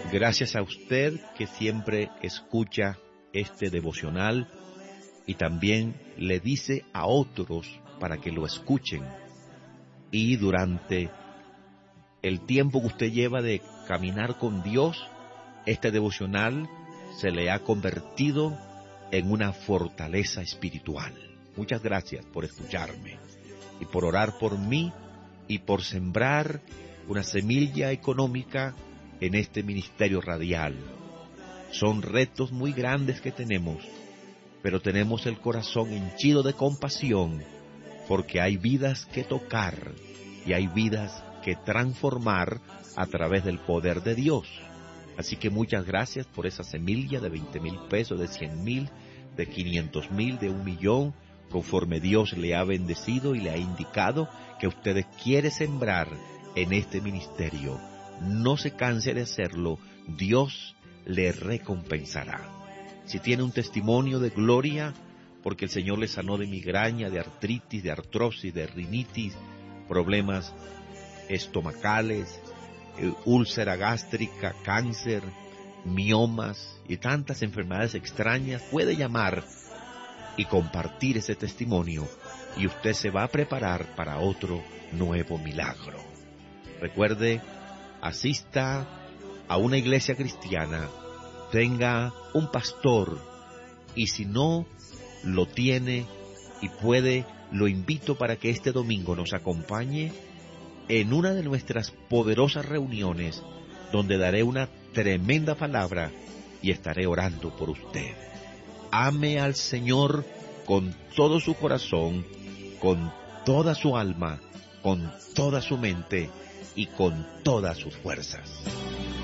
Gracias a usted que siempre escucha este devocional y también le dice a otros para que lo escuchen. Y durante el tiempo que usted lleva de caminar con Dios, este devocional se le ha convertido en una fortaleza espiritual. Muchas gracias por escucharme y por orar por mí y por sembrar una semilla económica en este ministerio radial. Son retos muy grandes que tenemos, pero tenemos el corazón henchido de compasión porque hay vidas que tocar y hay vidas que transformar a través del poder de Dios. Así que muchas gracias por esa semilla de 20,000 pesos, de 100,000, de 500,000, de 1,000,000, conforme Dios le ha bendecido y le ha indicado que usted quiere sembrar en este ministerio. No se canse de hacerlo, Dios le recompensará. Si tiene un testimonio de gloria, porque el Señor le sanó de migraña, de artritis, de artrosis, de rinitis, problemas estomacales, úlcera gástrica, cáncer, miomas y tantas enfermedades extrañas, puede llamar y compartir ese testimonio y usted se va a preparar para otro nuevo milagro. Recuerde, asista a una iglesia cristiana, tenga un pastor y si no lo tiene y puede, lo invito para que este domingo nos acompañe en una de nuestras poderosas reuniones donde daré una tremenda palabra y estaré orando por usted. Ame al Señor con todo su corazón, con toda su alma, con toda su mente y con todas sus fuerzas.